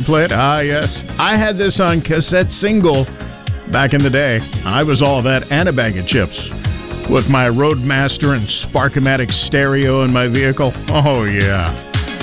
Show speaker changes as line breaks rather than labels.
play it? Ah, yes. I had this on cassette single back in the day. I was all that and a bag of chips with my Roadmaster and Sparkomatic stereo in my vehicle. Oh, yeah.